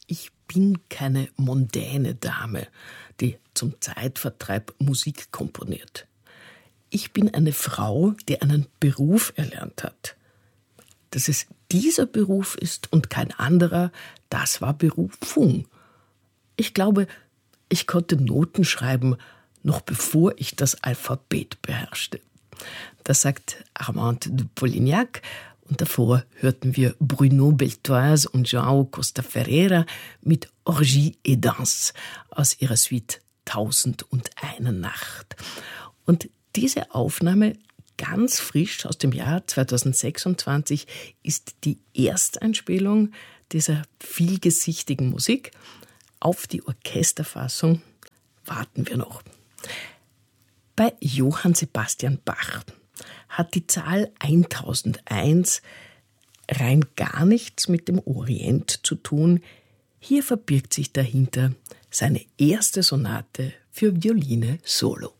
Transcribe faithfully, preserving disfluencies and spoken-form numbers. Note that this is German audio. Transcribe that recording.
Ich bin keine mondäne Dame, die zum Zeitvertreib Musik komponiert. Ich bin eine Frau, die einen Beruf erlernt hat. Dass es dieser Beruf ist und kein anderer, das war Berufung. Ich glaube, ich konnte Noten schreiben, noch bevor ich das Alphabet beherrschte. Das sagt Armand de Polignac. Und davor hörten wir Bruno Beltoise und João Costa Ferreira mit Orgie et Danse aus ihrer Suite Tausend und eine Nacht. Und diese Aufnahme, ganz frisch aus dem Jahr zweitausendsechsundzwanzig, ist die Ersteinspielung dieser vielgesichtigen Musik. Auf die Orchesterfassung warten wir noch. Bei Johann Sebastian Bach hat die Zahl eintausendeins rein gar nichts mit dem Orient zu tun. Hier verbirgt sich dahinter seine erste Sonate für Violine solo.